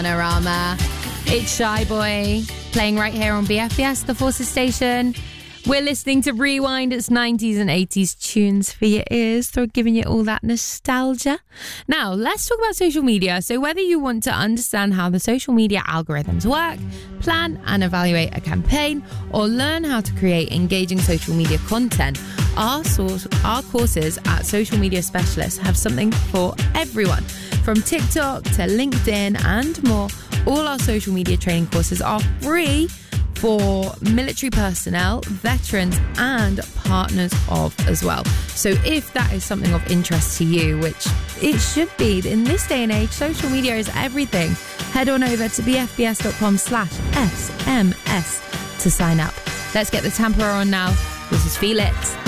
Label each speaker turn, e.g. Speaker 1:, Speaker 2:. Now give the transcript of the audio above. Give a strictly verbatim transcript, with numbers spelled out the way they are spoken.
Speaker 1: Panorama. It's Shy Boy playing right here on B F B S, the Forces Station. We're listening to Rewind. It's nineties and eighties tunes for your ears, so giving you all that nostalgia. Now, let's talk about social media. So whether you want to understand how the social media algorithms work, plan and evaluate a campaign, or learn how to create engaging social media content, our, source, our courses at Social Media Specialists have something for everyone. From TikTok to LinkedIn and more, all our social media training courses are free for military personnel, veterans and partners of as well. So if that is something of interest to you, which it should be in this day and age, social media is everything, head on over to bfbs.com slash SMS to sign up. Let's get the tamper on now. This is Feel It.